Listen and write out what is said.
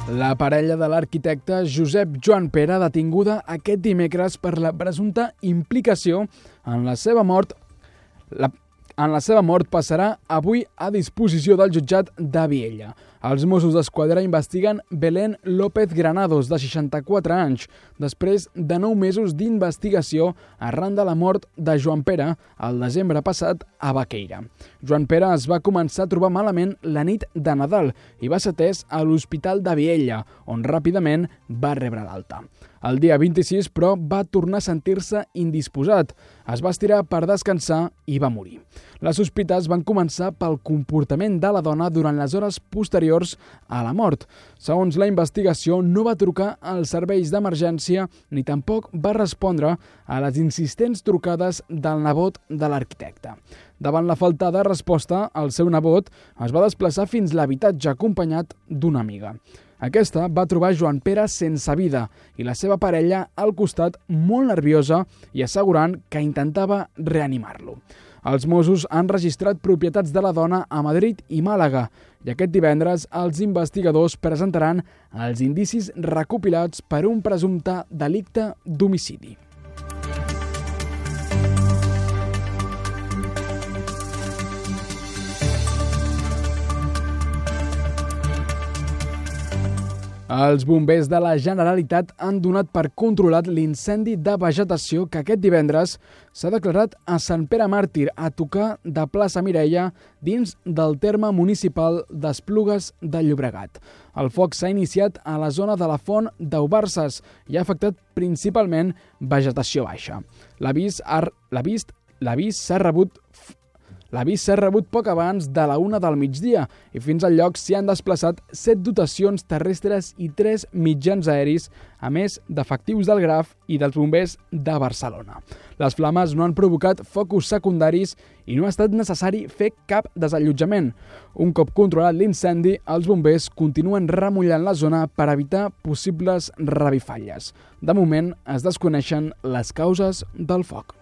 La parella de l'arquitecte Josep Joan Pere, detinguda aquest dimecres per la presumpta implicació en la seva mort, passarà avui a disposició del jutjat de Viella. Els Mossos d'Esquadra investiguen Belén López Granados, de 64 anys, després de 9 mesos d'investigació arran de la mort de Joan Pere el desembre passat a Baqueira. Joan Pere es va començar a trobar malament la nit de Nadal i va ser atès a l'Hospital de Viella, on ràpidament va rebre l'alta. El dia 26, però, va tornar a sentir-se indisposat. Es va estirar per descansar i va morir. Les sospites van començar pel comportament de la dona durant les hores posteriors a la mort. Segons la investigació, no va trucar als serveis d'emergència ni tampoc va respondre a les insistents trucades del nebot de l'arquitecte. Davant la falta de resposta, el seu nebot es va desplaçar fins l'habitatge acompanyat d'una amiga. Aquesta va trobar Joan Pere sense vida i la seva parella al costat molt nerviosa i assegurant que intentava reanimar-lo. Els Mossos han registrat propietats de la dona a Madrid i Màlaga i aquest divendres els investigadors presentaran els indicis recopilats per un presumpte delicte d'homicidi. Els bombers de la Generalitat han donat per controlat l'incendi de vegetació que aquest divendres s'ha declarat a Sant Pere Màrtir, a tocar de plaça Mireia, dins del terme municipal d'Esplugues de Llobregat. El foc s'ha iniciat a la zona de la Font d'Aubarses i ha afectat principalment vegetació baixa. L'avís s'ha rebut poc abans de la 1 del migdia i fins al lloc s'hi han desplaçat 7 dotacions terrestres i 3 mitjans aeris, a més d'efectius del Graf i dels bombers de Barcelona. Les flames no han provocat focus secundaris i no ha estat necessari fer cap desallotjament. Un cop controlat l'incendi, els bombers continuen remullant la zona per evitar possibles revifalles. De moment es desconeixen les causes del foc.